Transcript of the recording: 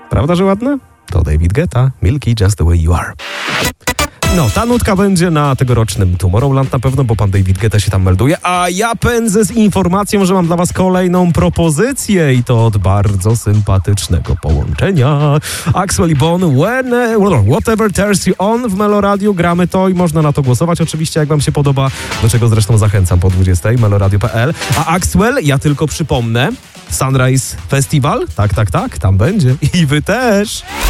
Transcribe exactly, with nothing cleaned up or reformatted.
Prawda, że ładne? To David Guetta, Milky, Just the Way You Are. No, ta nutka będzie na tegorocznym Tomorrowland na pewno, bo pan David Guetta się tam melduje, a ja pędzę z informacją, że mam dla was kolejną propozycję i to od bardzo sympatycznego połączenia. Axwell i Bon, when, Whatever Turns You On w Meloradiu, gramy to i można na to głosować oczywiście, jak wam się podoba, do czego zresztą zachęcam po dwudziestej, meloradio kropka p l. A Axwell, ja tylko przypomnę, Sunrise Festival, tak, tak, tak, tam będzie i wy też.